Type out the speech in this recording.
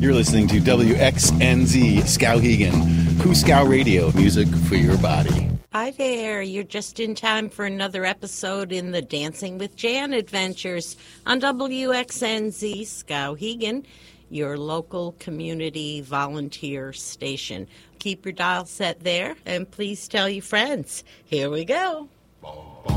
You're listening to WXNZ Skowhegan, Kuskow Radio, music for your body. Hi there. You're just in time for another episode in the Dancing with Jan adventures on WXNZ Skowhegan, your local community volunteer station. Keep your dial set there, and please tell your friends. Here we go.